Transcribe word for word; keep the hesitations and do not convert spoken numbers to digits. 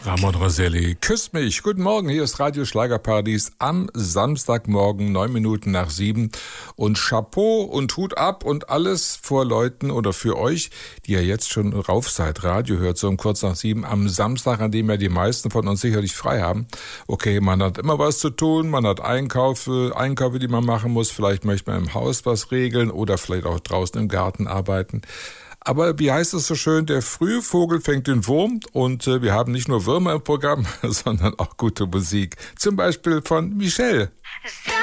Ramon Roselli, küsst mich. Guten Morgen, hier ist Radio Schlagerparadies am Samstagmorgen, neun Minuten nach sieben. Und Chapeau und Hut ab und alles vor Leuten oder für euch, die ja jetzt schon rauf seid. Radio hört so um kurz nach sieben am Samstag, an dem ja die meisten von uns sicherlich frei haben. Okay, man hat immer was zu tun, man hat Einkäufe, Einkäufe, die man machen muss. Vielleicht möchte man im Haus was regeln oder vielleicht auch draußen im Garten arbeiten. Aber wie heißt es so schön, der frühe Vogel fängt den Wurm und äh, wir haben nicht nur Würmer im Programm, sondern auch gute Musik. Zum Beispiel von Michelle.